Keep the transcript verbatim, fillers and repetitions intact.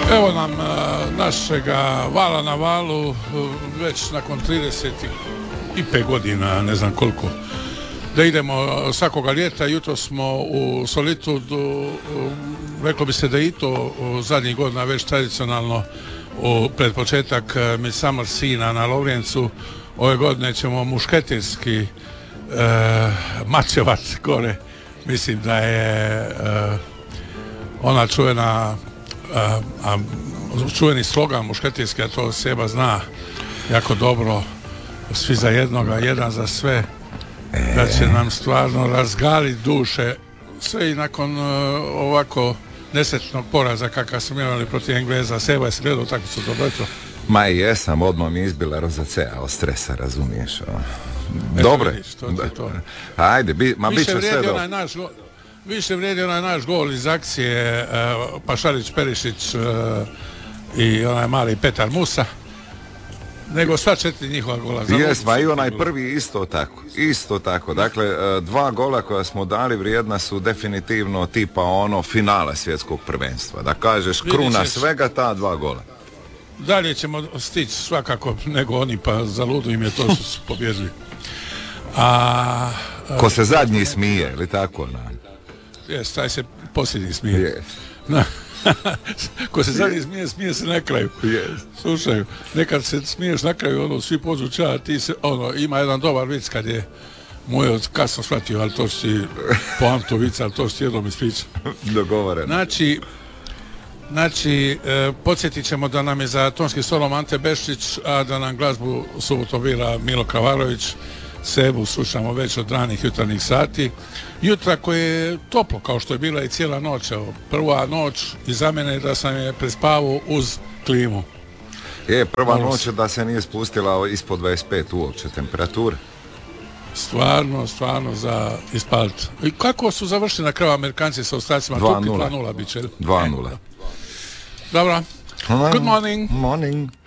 Evo nam uh, našega vala na valu uh, već nakon trideset pet godina, ne znam koliko, da idemo svakoga ljeta. Jutro smo u Solitudu, uh, reklo bi se da i to uh, zadnjih godina već tradicionalno u pred početak uh, Midsummer Scena na Lovrijencu. Ove godine ćemo mušketinski uh, mačevat gore. Mislim da je uh, ona čuvena A, a čuveni slogan mušketinski, a to Seba zna jako dobro, svi za jednoga, jedan za sve, e... da će nam stvarno razgaliti duše sve i nakon uh, ovako nesretnog poraza kakav smo imali protiv Engleza. Seba je gledao tako su dobro jutro. Ma i jesam, odmah mi izbila rozacea od stresa, razumiješ. Dobre. Ajde, bi, ma bit će sve dobro. Više vrijedi onaj naš gol iz akcije uh, Pašalić, Perišić uh, i onaj mali Petar Musa, nego sva četiri njihova gola. Jes, ma i onaj prvi isto tako, isto tako. Dakle, uh, dva gola koja smo dali vrijedna su definitivno tipa ono finale svjetskog prvenstva. Da kažeš kruna svega ta dva gola. Dalje ćemo stići svakako nego oni, pa za ludu im je to što su pobjedili. A, uh, Ko se zadnji smije, ili tako? Na? Jes, taj se posljednji smije. Yes. Ko se zadnji smije, smije se na kraju. Yes. Slušaju, nekad se smiješ na kraju, ono, svi pođu ča, ti se, ono, ima jedan dobar vic kad je moj kasno shvatio, ali to si poamto vic, ali to si jednom ispriča. Dogovoreno. Znači, znači, e, podsjetit ćemo da nam je za tonski solom Ante Bešić, a da nam glazbu subotom bira Milo Kavarović. Sebu slušamo već od ranih jutarnjih sati. Jutra koje je toplo, kao što je bila i cijela noć. Evo, prva noć i za mene da sam je prespavao uz klimu. Je, prva Malo noć da se nije spustila ispod dvadeset pet uopće temperature. Stvarno, stvarno za ispaliti. I kako su završili na kraju Amerikanci sa ostacima? dva nula. dva nula bit će. dva nula. Dobro. Good morning. Morning.